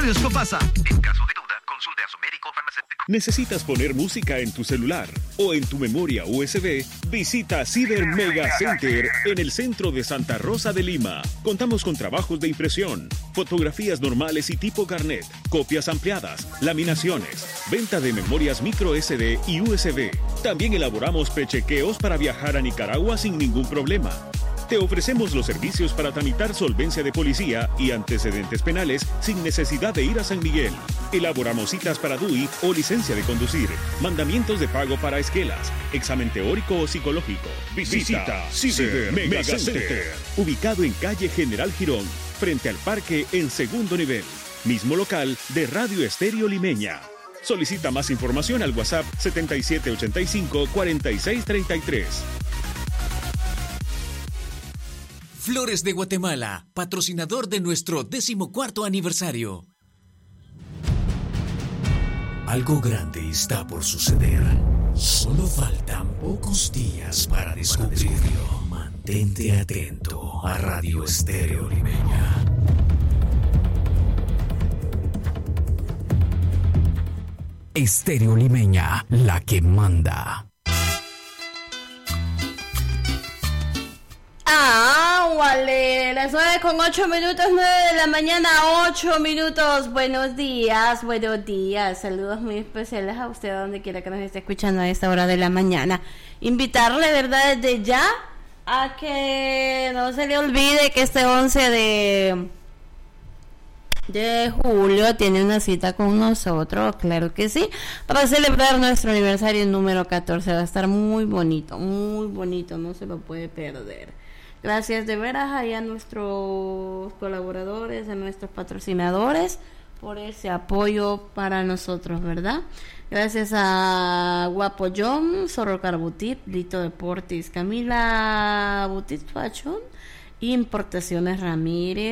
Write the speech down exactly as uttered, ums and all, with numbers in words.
Esto pasa. En caso de duda, consulte a su médico farmacéutico. ¿Necesitas poner música en tu celular o en tu memoria U S B? Visita Ciber Mega Center en el centro de Santa Rosa de Lima. Contamos con trabajos de impresión, fotografías normales y tipo carnet, copias ampliadas, laminaciones, venta de memorias micro S D y U S B. También elaboramos prechequeos para viajar a Nicaragua sin ningún problema. Te ofrecemos los servicios para tramitar solvencia de policía y antecedentes penales sin necesidad de ir a San Miguel. Elaboramos citas para D U I o licencia de conducir, mandamientos de pago para esquelas, examen teórico o psicológico. Visita Ciber Mega Center, ubicado en calle General Girón, frente al parque en segundo nivel. Mismo local de Radio Estéreo Limeña. Solicita más información al WhatsApp setenta y siete ochenta y cinco cuarenta y seis treinta y tres. Flores de Guatemala, patrocinador de nuestro decimocuarto aniversario. Algo grande está por suceder. Solo faltan pocos días para descubrirlo. Mantente atento a Radio Estéreo Limeña. Estéreo Limeña, la que manda. Ah, vale, las nueve con ocho minutos, nueve de la mañana, ocho minutos. Buenos días, buenos días. Saludos muy especiales a usted, donde quiera que nos esté escuchando a esta hora de la mañana. Invitarle, ¿verdad?, desde ya a que no se le olvide que este once de, de julio tiene una cita con nosotros, claro que sí, para celebrar nuestro aniversario número catorce. Va a estar muy bonito, muy bonito, no se lo puede perder. Gracias de veras ahí a nuestros colaboradores, a nuestros patrocinadores por ese apoyo para nosotros, ¿verdad? Gracias a Guapo John, Sorrocar Boutique, Lito Deportes, Camila Boutique Fashion, Importaciones Ramírez.